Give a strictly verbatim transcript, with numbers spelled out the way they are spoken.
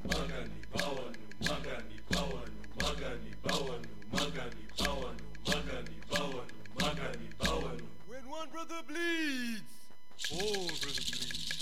magani bawanu, magani bawanu, magani bawanu, magani bawanu, magani bawanu, magani bawanu. When one brother bleeds, all brothers bleed.